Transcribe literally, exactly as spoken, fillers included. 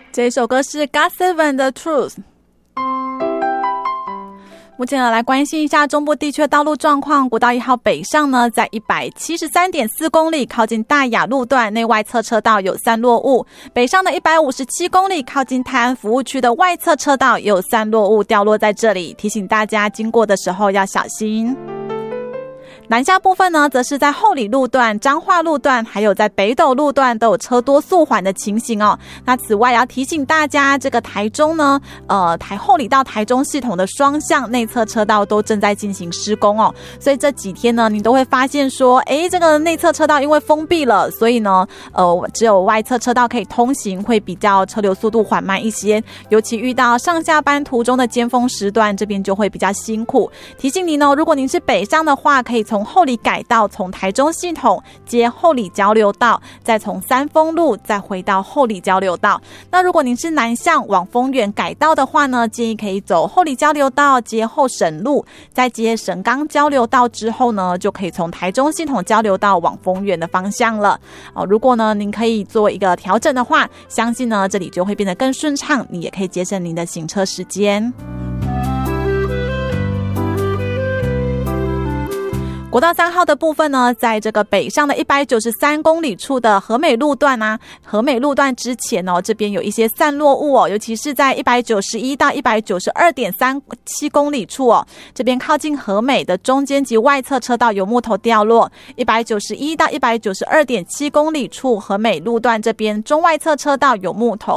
这一首歌是 God Seven 的 Truth。目前呢，来关心一下中部地区的道路状况。国道一号北上呢，在 一百七十三点四公里靠近大雅路段内外侧车道有散落物，北上的一百五十七公里靠近泰安服务区的外侧车道也有散落物掉落在这里，提醒大家经过的时候要小心。南下部分呢，则是在后里路段、彰化路段，还有在北斗路段都有车多速缓的情形哦。那此外要提醒大家，这个台中呢，呃，台后里到台中系统的双向内侧车道都正在进行施工哦。所以这几天呢，你都会发现说，诶，这个内侧车道因为封闭了，所以呢，呃，只有外侧车道可以通行，会比较车流速度缓慢一些。尤其遇到上下班途中的尖峰时段，这边就会比较辛苦。提醒您哦，如果您是北上的话，可以从后里改道，从台中系统接后里交流道，再从三丰路再回到后里交流道。那如果您是南向往丰原改道的话呢，建议可以走后里交流道接后省路，再接省冈交流道之后呢，就可以从台中系统交流道往丰原的方向了。哦，如果呢您可以做一个调整的话，相信呢这里就会变得更顺畅，你也可以节省您的行车时间。国道三号的部分呢，在这个北上的一百九十三公里处的和美路段啊，和美路段之前哦，这边有一些散落物哦，尤其是在一百九十一到一百九十二点三七公里处哦，这边靠近和美的中间及外侧车道有木头掉落，一百九十一到一百九十二点七公里处和美路段这边中外侧车道有木头。